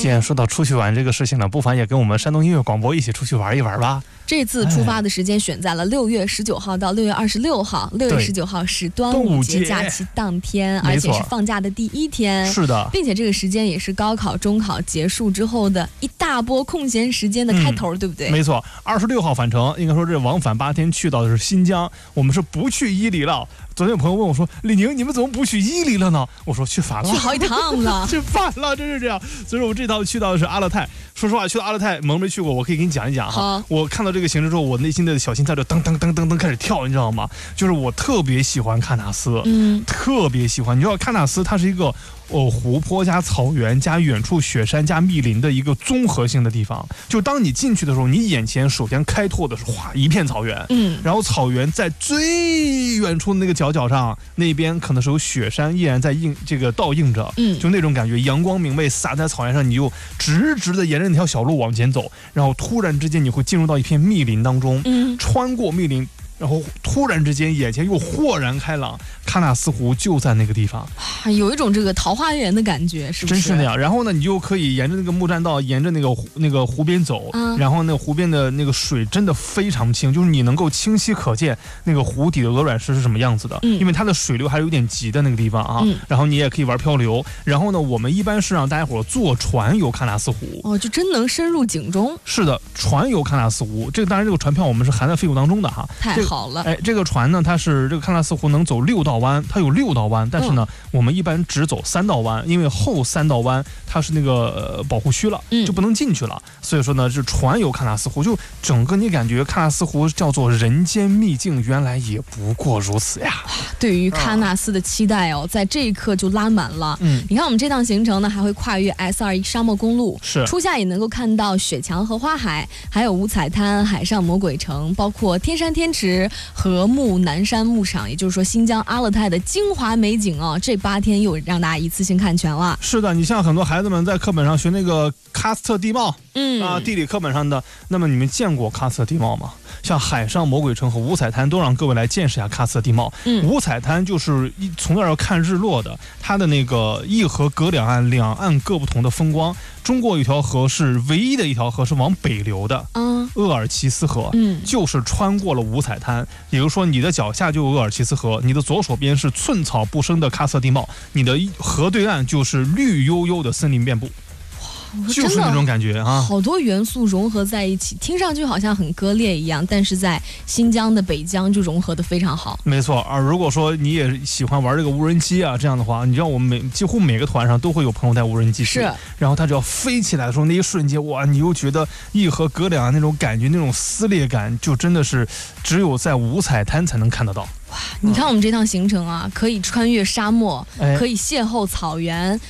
既然说到出去玩这个事情了，不妨也跟我们山东音乐广播一起出去玩一玩吧。 这次出发的时间选在了6月19号到6月26号。6月19号是端午节假期当天，而且是放假的第一天。 是的， 并且这个时间也是高考、中考结束之后的一大波空闲时间的开头，对不对？ 没错，26号返程，应该说这往返8天去到的是新疆，我们是不去伊犁了。昨天有朋友问我说：“李宁，你们怎么不去伊犁了呢？”我说：“去反了， 去好几趟了， 去反了，真是这样。”所以说我这趟去到的是阿勒泰。说实话，去到阿勒泰，萌没去过，我可以给你讲一讲哈。我看到这个行程之后，我内心的小心脏就噔噔噔噔噔开始跳，你知道吗？就是我特别喜欢喀纳斯，特别喜欢。你知道喀纳斯它是一个湖泊加草原加远处雪山加密林的一个综合性的地方。就当你进去的时候，你眼前首先开拓的是一片草原，然后草原在最远处的那个角上，那边可能是有雪山依然在倒映着，就那种感觉，阳光明媚洒在草原上，你就直直的沿着那条小路往前走，然后突然之间你会进入到一片密林当中，穿过密林。然后突然之间眼前又豁然开朗，喀纳斯湖就在那个地方， 有一种这个桃花源的感觉，是不是？ 真是那样。然后呢，你就可以沿着那个木栈道，沿着那个湖边走，然后那湖边的那个水真的非常清，就是你能够清晰可见那个湖底的鹅卵石是什么样子的，因为它的水流还是有点急的那个地方啊。然后你也可以玩漂流。然后呢，我们一般是让大家伙坐船游喀纳斯湖。 哦，就真能深入井中。 是的，船游喀纳斯湖，这个当然这个船票我们是含在费用当中的哈。 太好了。 这个船呢，它是这个喀纳斯湖能走6道湾，它有6道湾，但是呢，我们一般只走3道湾，因为后3道湾它是那个保护区了，就不能进去了。所以说呢，是船游喀纳斯湖，就整个你感觉喀纳斯湖叫做人间秘境，原来也不过如此呀。 对于喀纳斯的期待在这一刻就拉满了。你看我们这趟行程呢，还会跨越 S21沙漠公路， 是初夏也能够看到雪墙和花海，还有五彩滩、海上魔鬼城，包括天山天池、和睦南山牧场，也就是说新疆阿勒泰的精华美景这8天又让大家一次性看全了。 是的，你像很多孩子们在课本上学那个喀斯特地貌，地理课本上的，那么你们见过喀斯特地貌吗？像海上魔鬼城和五彩滩都让各位来见识一下喀斯特地貌。五彩滩就是从那儿要看日落的，它的那个一河隔两岸，两岸各不同的风光。中国有一条河是唯一的一条河是往北流的，鄂尔齐斯河，就是穿过了五彩滩，也就是说你的脚下就有鄂尔齐斯河，你的左手边是寸草不生的喀斯特地貌，你的河对岸就是绿油油的森林遍布。就是那种感觉啊， 好多元素融合在一起，听上去好像很割裂一样，但是在新疆的北疆就融合得非常好。 没错，如果说你也喜欢玩这个无人机啊，这样的话，你知道我们几乎每个团上都会有朋友带无人机去，然后它只要飞起来的时候，那一瞬间，哇，你又觉得一河隔两岸那种感觉，那种撕裂感，就真的是只有在五彩滩才能看得到。 哇，你看我们这趟行程啊，可以穿越沙漠，可以邂逅草原，